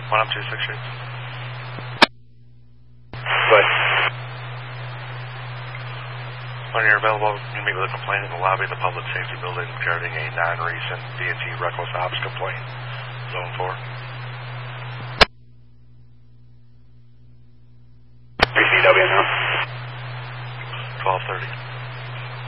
10268. But when you're available, you meet with a complainant in the lobby of the Public Safety Building regarding a non-recent D&T reckless ops complaint. Zone 4.